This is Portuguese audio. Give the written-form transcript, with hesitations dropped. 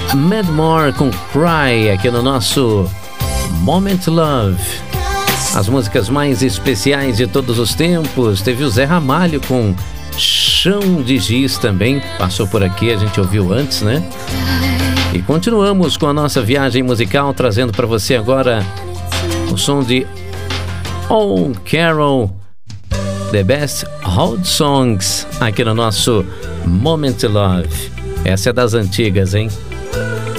Madmore com Cry aqui no nosso Moment Love. As músicas mais especiais de todos os tempos. Teve o Zé Ramalho com Chão de Giz também, passou por aqui, a gente ouviu antes, né? E continuamos com a nossa viagem musical, trazendo para você agora o som de Oh Carol, The Best Old Songs, aqui no nosso Moment Love. Essa é das antigas, hein?